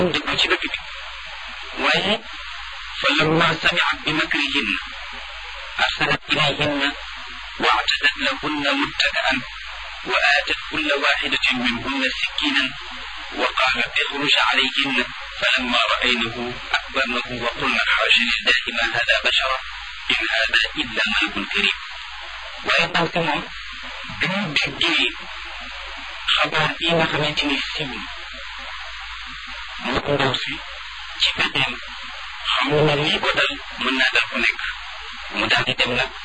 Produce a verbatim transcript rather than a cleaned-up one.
dëkku ci dëkk bi waaye fa lamma samiat bi makrihinna arsalat ilayhinna wa a'tadat lahunna muttaka'an wa aatat kulla wahidatin minhunna sikkinan wa qalat ikhruj alayhinna falamma ra'aynahu akbarnahu wa qulna haasha lillahi ma hada bashara in hada illa malakun karim waaye ndaw si moom bi mu déggee xabaar bii nga xamante ni siiw moo ko ndaw si ci pexeem xam na lii ko dal mën naa dal ku nekk mu daal di dem nag